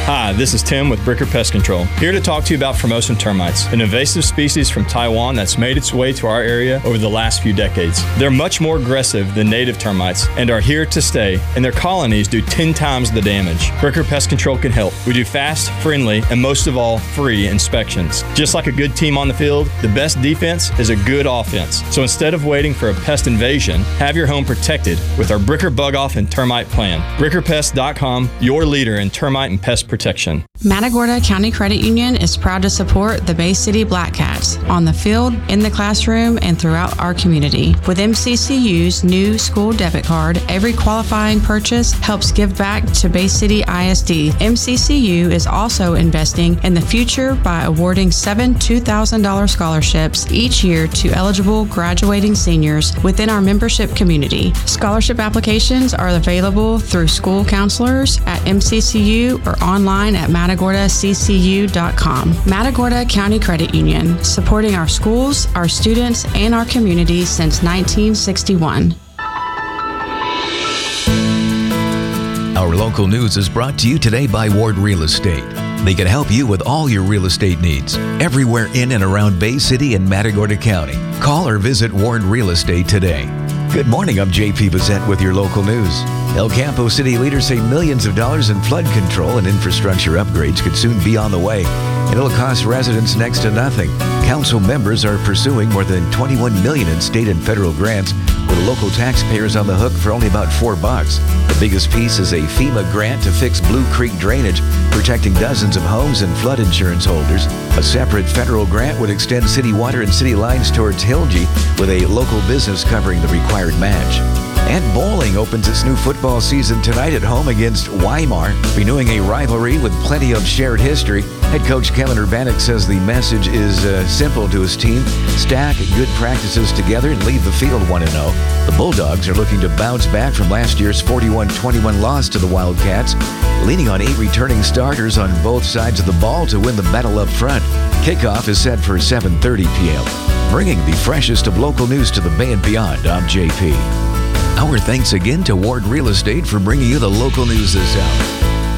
Hi, this is Tim with Bricker Pest Control, here to talk to you about Formosan termites, an invasive species from Taiwan that's made its way to our area over the last few decades. They're much more aggressive than native termites and are here to stay, and their colonies do 10 times the damage. Bricker Pest Control can help. We do fast, friendly, and most of all, free inspections. Just like a good team on the field, the best defense is a good offense. So instead of waiting for a pest invasion, have your home protected with our Bricker Bug Off and Termite Plan. BrickerPest.com, your leader in termite and pest protection. Matagorda County Credit Union is proud to support the Bay City Black Cats on the field, in the classroom, and throughout our community. With MCCU's new school debit card, every qualifying purchase helps give back to Bay City ISD. MCCU is also investing in the future by awarding 7 $2,000 scholarships each year to eligible graduating seniors within our membership community. Scholarship applications are available through school counselors at MCCU or online at MatagordaCCU.com. Matagorda County Credit Union, supporting our schools, our students, and our community since 1961. Our local news is brought to you today by Ward Real Estate. They can help you with all your real estate needs, everywhere in and around Bay City and Matagorda County. Call or visit Ward Real Estate today. Good morning, I'm JP Bissett with your local news. El Campo city leaders say millions of dollars in flood control and infrastructure upgrades could soon be on the way, and it'll cost residents next to nothing. Council members are pursuing more than $21 million in state and federal grants, with local taxpayers on the hook for only about $4. The biggest piece is a FEMA grant to fix Blue Creek drainage, protecting dozens of homes and flood insurance holders. A separate federal grant would extend city water and city lines towards Hilgi, with a local business covering the required match. And bowling opens its new football season tonight at home against Weimar, renewing a rivalry with plenty of shared history. Head coach Kellen Urbanek says the message is simple to his team: stack good practices together and leave the field 1-0. The Bulldogs are looking to bounce back from last year's 41-21 loss to the Wildcats, leaning on 8 returning starters on both sides of the ball to win the battle up front. Kickoff is set for 7:30 p.m. Bringing the freshest of local news to the Bay and beyond, I'm JP. Our thanks again to Ward Real Estate for bringing you the local news this hour.